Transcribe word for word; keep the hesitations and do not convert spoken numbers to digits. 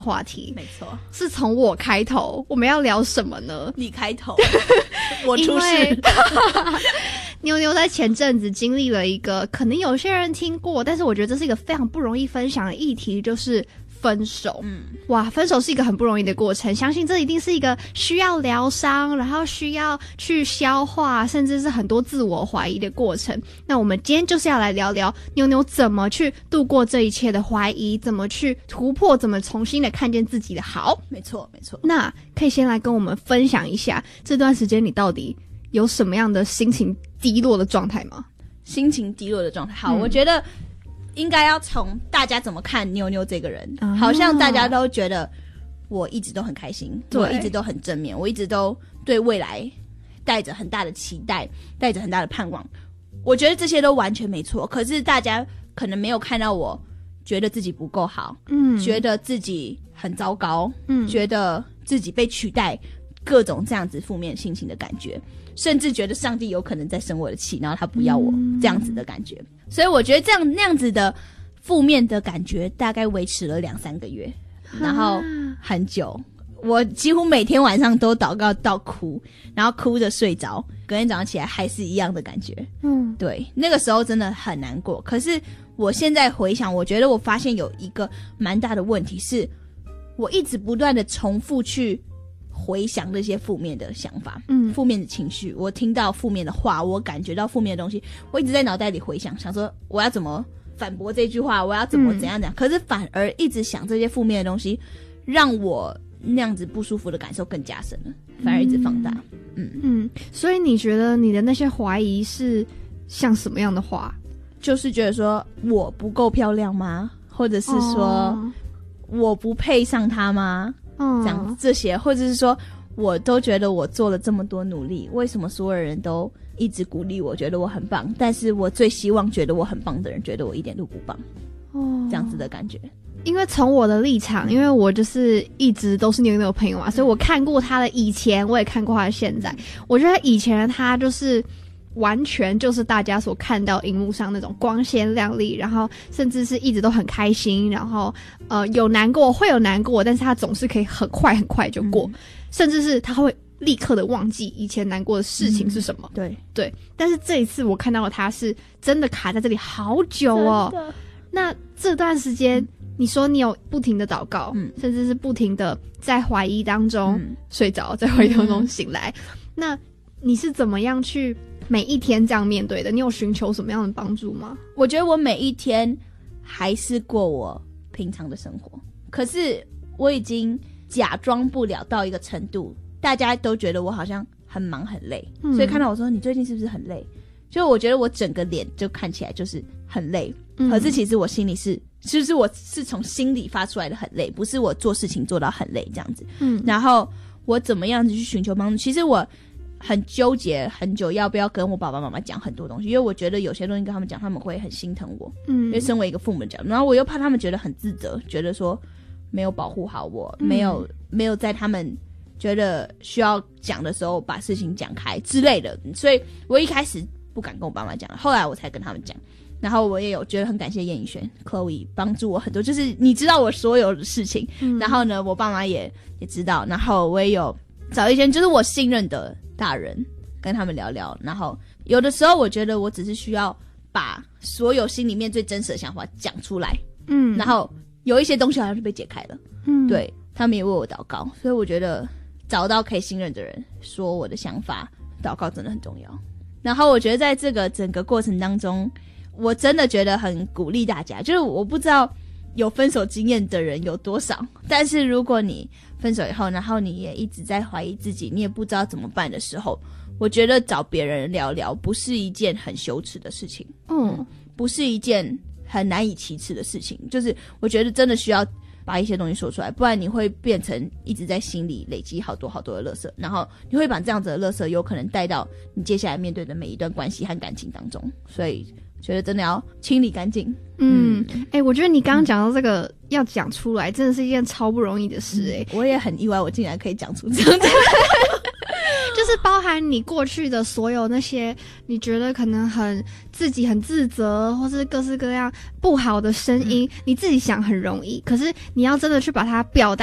话题。 没错， 是从我开头，我们要聊什么呢？ 你开头我出事。 妞妞在前阵子经历了一个可能有些人听过，但是我觉得这是一个非常不容易分享的议题，就是分手。嗯，哇，分手是一个很不容易的过程，相信这一定是一个需要疗伤，然后需要去消化，甚至是很多自我怀疑的过程。那我们今天就是要来聊聊妞妞怎么去度过这一切的怀疑，怎么去突破，怎么重新的看见自己的好。 没错没错。 那可以先来跟我们分享一下这段时间你到底有什么样的心情低落的状态吗？ 心情低落的状态，好、嗯，我觉得应该要从大家怎么看妞妞这个人、哦、好像大家都觉得我一直都很开心，我一直都很正面，我一直都对未来带着很大的期待，带着很大的盼望，我觉得这些都完全没错。可是大家可能没有看到我觉得自己不够好，嗯，觉得自己很糟糕，嗯，觉得自己被取代，各种这样子负面心情的感觉，甚至觉得上帝有可能在生我的气，然后他不要我、嗯、这样子的感觉。所以我觉得这样那样子的负面的感觉大概维持了两三个月，然后很久，我几乎每天晚上都祷告到哭，然后哭着睡着，隔天早上起来还是一样的感觉。嗯，对，那个时候真的很难过。可是我现在回想，我觉得我发现有一个蛮大的问题是，我一直不断的重复去回想那些负面的想法，嗯，负面的情绪，我听到负面的话，我感觉到负面的东西，我一直在脑袋里回想，想说我要怎么反驳这句话，我要怎么怎样怎样、嗯、可是反而一直想这些负面的东西，让我那样子不舒服的感受更加深了，反而一直放大。嗯嗯，所以你觉得你的那些怀疑是像什么样的话？ 就是觉得说我不够漂亮吗？或者是说、哦、我不配上他吗？这样这些，或者是说我都觉得我做了这么多努力，为什么所有人都一直鼓励我，觉得我很棒，但是我最希望觉得我很棒的人觉得我一点都不棒。哦，这样子的感觉。 因为从我的立场，因为我就是一直都是妞妞的朋友嘛，所以我看过他的以前，我也看过他的现在。我觉得以前的他就是完全就是大家所看到荧幕上那种光鲜亮丽，然后甚至是一直都很开心，然后呃有难过会有难过，但是他总是可以很快很快就过、嗯、甚至是他会立刻的忘记以前难过的事情是什么、嗯、 对对。但是这一次我看到的他是真的卡在这里好久哦。那这段时间、嗯、你说你有不停的祷告、嗯、甚至是不停的在怀疑当中、嗯、睡着，在怀疑当中醒来、嗯、那你是怎么样去每一天这样面对的？你有寻求什么样的帮助吗？ 我觉得我每一天还是过我平常的生活，可是我已经假装不了到一个程度，大家都觉得我好像很忙很累、嗯、所以看到我说你最近是不是很累，就我觉得我整个脸就看起来就是很累、嗯、可是其实我心里是其实我是从心里发出来的很累，不是我做事情做到很累这样子。嗯，然后我怎么样子去寻求帮助，其实我很纠结很久要不要跟我爸爸妈妈讲很多东西，因为我觉得有些东西跟他们讲他们会很心疼我，嗯，因为身为一个父母的角度，然后我又怕他们觉得很自责，觉得说没有保护好我、嗯、没有没有在他们觉得需要讲的时候把事情讲开之类的，所以我一开始不敢跟我爸妈讲，后来我才跟他们讲。然后我也有觉得很感谢燕宇轩 Chloe 帮助我很多，就是你知道我所有的事情、嗯、然后呢我爸妈也也知道，然后我也有找一些就是我信任的大人跟他们聊聊，然后有的时候我觉得我只是需要把所有心里面最真实的想法讲出来，嗯，然后有一些东西好像是被解开了，嗯，对，他们也为我祷告，所以我觉得找到可以信任的人说我的想法，祷告真的很重要。然后我觉得在这个整个过程当中，我真的觉得很鼓励大家，就是我不知道有分手经验的人有多少，但是如果你分手以后，然后你也一直在怀疑自己，你也不知道怎么办的时候，我觉得找别人聊聊不是一件很羞耻的事情，嗯，不是一件很难以启齿的事情，就是我觉得真的需要把一些东西说出来，不然你会变成一直在心里累积好多好多的垃圾，然后你会把这样子的垃圾有可能带到你接下来面对的每一段关系和感情当中，所以觉得真的要清理干净。 嗯，哎、欸，我觉得你刚刚讲到这个、嗯、要讲出来，真的是一件超不容易的事。哎、欸嗯，我也很意外，我竟然可以讲出这样的。 就就是包含你过去的所有那些你觉得可能很自己很自责或是各式各样不好的声音、嗯、你自己想很容易，可是你要真的去把它表达